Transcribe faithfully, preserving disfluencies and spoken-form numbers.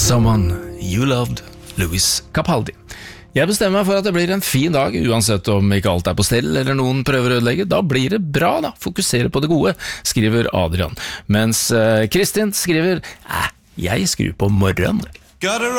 Someone You Loved, Louis Capaldi. Jeg bestemmer meg for at det blir en fin dag, uansett om ikke alt er på stell eller noen prøver å ødelegge. Da blir det bra da, fokusere på det gode, skriver Adrian. Mens uh, Kristin skriver, eh, jeg skrur på morgenen.